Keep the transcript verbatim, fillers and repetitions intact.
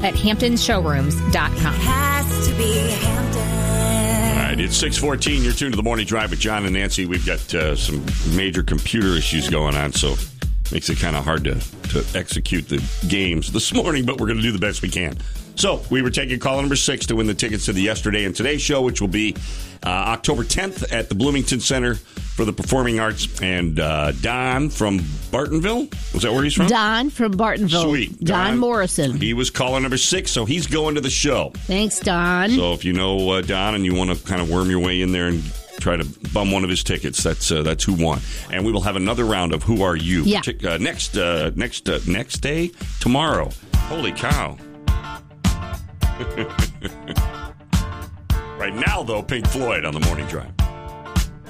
at hampton showrooms dot com. Has to be Hampton. All right, it's six fourteen. You're tuned to the Morning Drive with John and Nancy. We've got uh, some major computer issues going on, so makes it kind of hard to, to execute the games this morning, but we're going to do the best we can. So we were taking caller number six to win the tickets to the Yesterday and Today show, which will be uh, October tenth at the Bloomington Center for the Performing Arts. And uh, Don from Bartonville, was that where he's from? Don from Bartonville. Sweet. Don, Don Morrison. He was caller number six, so he's going to the show. Thanks, Don. So if you know uh, Don and you want to kind of worm your way in there and try to bum one of his tickets, that's uh, that's who won. And we will have another round of Who Are You? Yeah. Uh, next, uh, next, uh, next day, tomorrow. Holy cow. Right now, though, Pink Floyd on the Morning Drive.